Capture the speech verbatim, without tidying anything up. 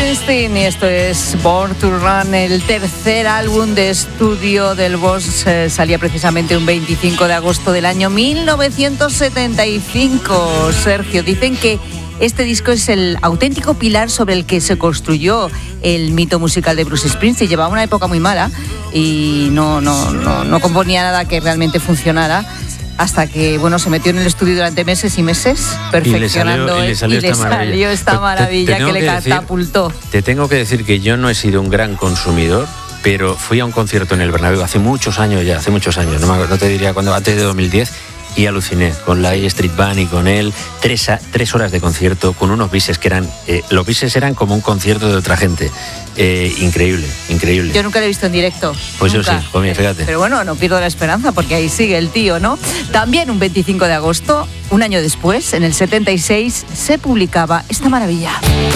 Springsteen y esto es Born to Run, el tercer álbum de estudio del Boss. Eh, salía precisamente un veinticinco de agosto del año mil novecientos setenta y cinco. Sergio, dicen que este disco es el auténtico pilar sobre el que se construyó el mito musical de Bruce Springsteen. Llevaba una época muy mala y no, no, no, no componía nada que realmente funcionara, hasta que, bueno, se metió en el estudio durante meses y meses perfeccionando y le salió, y le salió y esta le maravilla, salió esta maravilla te, te que le que decir, catapultó. Te tengo que decir que yo no he sido un gran consumidor, pero fui a un concierto en el Bernabéu hace muchos años ya, hace muchos años, no, me, no te diría cuándo, antes de dos mil diez, y aluciné con la A Street Band y con él, tres, a, tres horas de concierto con unos bises que eran, eh, los bises eran como un concierto de otra gente, eh, increíble, increíble. Yo nunca lo he visto en directo. Pues nunca. yo sí, pues mira, fíjate. Pero bueno, no pierdo la esperanza porque ahí sigue el tío, ¿no? También un veinticinco de agosto, un año después, en el setenta y seis, se publicaba esta maravilla.